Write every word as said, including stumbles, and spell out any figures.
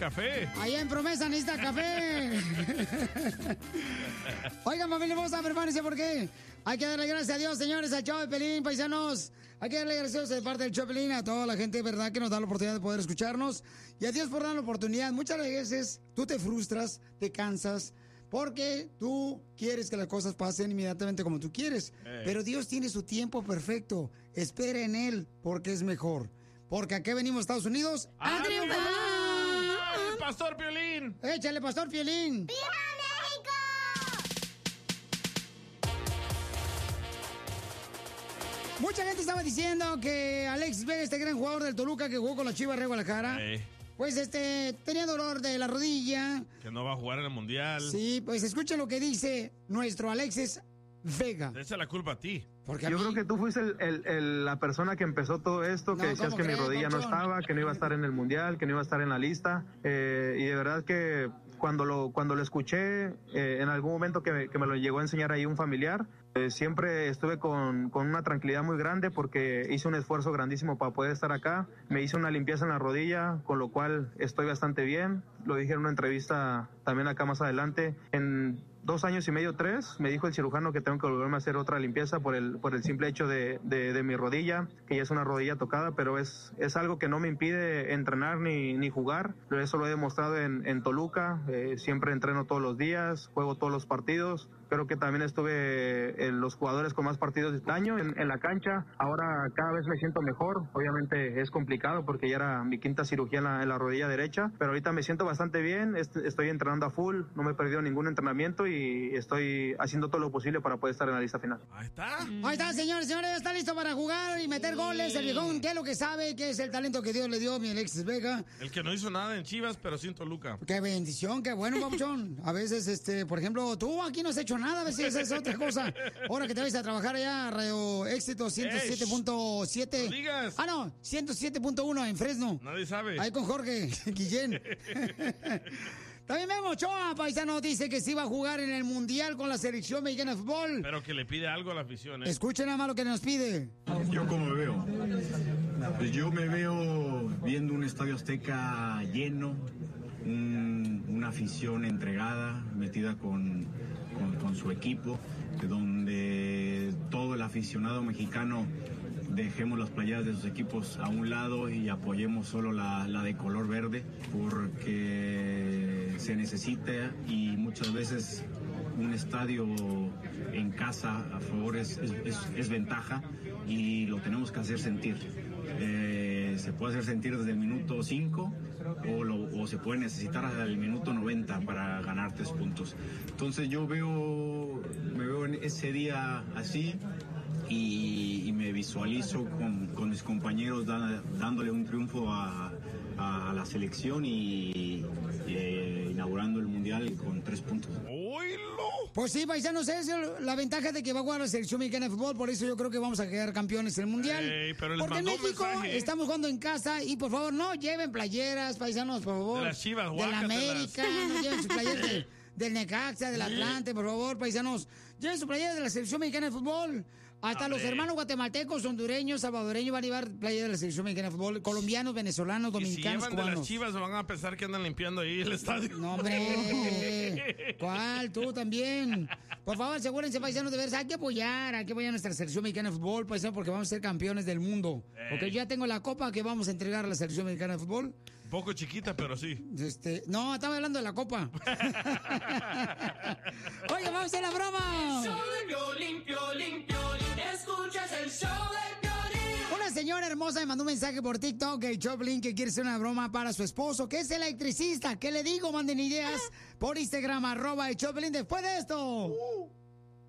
café. Allá en Promesa necesita café. Oigan, familia hermosa, prepárense porque hay que darle gracias a Dios, señores, al show de Pelín, paisanos. Hay que darle gracias de parte del show de Pelín a toda la gente, verdad, que nos da la oportunidad de poder escucharnos. Y a Dios por dar la oportunidad. Muchas veces tú te frustras, te cansas, porque tú quieres que las cosas pasen inmediatamente como tú quieres. Hey. Pero Dios tiene su tiempo perfecto. Espera en Él, porque es mejor. Porque aquí venimos, Estados Unidos, a triunfar. ¡Pastor Piolín! ¡Échale, Pastor Piolín! ¡Viva México! Mucha gente estaba diciendo que Alexis Vega, este gran jugador del Toluca que jugó con la Chivas de Guadalajara, hey. pues este tenía dolor de la rodilla. Que no va a jugar en el Mundial. Sí, pues escuchen lo que dice nuestro Alexis Vega. Te echa la culpa a ti. Porque Yo a mí... creo que tú fuiste el, el, el, la persona que empezó todo esto, que no, decías que mi rodilla no estaba, que no iba a estar en el Mundial, que no iba a estar en la lista. Eh, y de verdad que cuando lo cuando lo escuché, eh, en algún momento que me, que me lo llegó a enseñar ahí un familiar, eh, siempre estuve con, con una tranquilidad muy grande porque hice un esfuerzo grandísimo para poder estar acá. Me hice una limpieza en la rodilla, con lo cual estoy bastante bien. Lo dije en una entrevista también acá más adelante. En dos años y medio, tres, me dijo el cirujano que tengo que volverme a hacer otra limpieza por el por el simple hecho de, de, de mi rodilla, que ya es una rodilla tocada, pero es es algo que no me impide entrenar ni, ni jugar. Eso lo he demostrado en, en Toluca. Eh, siempre entreno todos los días, juego todos los partidos. Creo que también estuve en los jugadores con más partidos de este año en, en la cancha. Ahora cada vez me siento mejor. Obviamente es complicado porque ya era mi quinta cirugía en la, en la rodilla derecha, pero ahorita me siento bastante bien. Estoy entrenando a full, no me he perdido ningún entrenamiento y estoy haciendo todo lo posible para poder estar en la lista final. Ahí está. Ahí está, señores, señores, está listo para jugar y meter goles. El viejón, ¿qué es lo que sabe? ¿Qué es el talento que Dios le dio a mi Alexis Vega? El que no hizo nada en Chivas, pero sí en Toluca. Qué bendición, qué bueno, papuchón. A veces, este, por ejemplo, tú aquí no has hecho nada, a veces es otra cosa. Ahora que te vas a trabajar allá, Radio Éxito ciento siete punto siete. No digas. Ah, no, ciento siete punto uno en Fresno. Nadie sabe. Ahí con Jorge Guillén. También Memo Ochoa, paisano, dice que sí va a jugar en el Mundial con la selección mexicana de fútbol. Pero que le pide algo a la afición, ¿eh? Escuchen nada más lo que nos pide. Yo como me veo. Pues yo me veo viendo un Estadio Azteca lleno, un, una afición entregada, metida con, con, con su equipo, donde todo el aficionado mexicano dejemos las playeras de sus equipos a un lado y apoyemos solo la, la de color verde, porque se necesita y muchas veces un estadio en casa a favor es, es, es ventaja y lo tenemos que hacer sentir. Eh, se puede hacer sentir desde el minuto cinco o, lo, o se puede necesitar hasta el minuto noventa para ganar tres puntos. Entonces yo veo, me veo en ese día así y, y me visualizo con, con mis compañeros da, dándole un triunfo a, a la selección y eh, inaugurando el Mundial con tres puntos. ¡Oílo! Pues sí, paisanos, es la ventaja de que va a jugar la selección mexicana de fútbol, por eso yo creo que vamos a quedar campeones en el Mundial. Ey, pero les porque en mandó México mensaje. estamos jugando en casa y por favor no lleven playeras, paisanos, por favor. De las Chivas, de la América, no lleven su playera de, del Necaxa, del Atlante, por favor, paisanos. Lleven su playera de la selección mexicana de fútbol. Hasta Hombre. los hermanos guatemaltecos, hondureños, salvadoreños van a llevar playera de la selección mexicana de fútbol. Colombianos, venezolanos, dominicanos, y si llevan cubanos. de las Chivas van a pensar que andan limpiando ahí el estadio. No, hombre. ¿Cuál? Tú también. Por favor, asegúrense, paisanos, de ver. Hay que apoyar, hay que apoyar a nuestra selección mexicana de fútbol, paisanos, porque vamos a ser campeones del mundo. Ey. Porque ya tengo la copa que vamos a entregar a la selección mexicana de fútbol. Un poco chiquita, pero sí. Este, no, estaba hablando de la copa. Oye, vamos a hacer la broma. Show de Piolín, Piolín, Piolín. Escuchas el show de Piolín. Una señora hermosa me mandó un mensaje por TikTok, el Choplin, que quiere hacer una broma para su esposo, que es electricista. ¿Qué le digo? Manden ideas por Instagram, arroba el Choplin. Después de esto. Uh.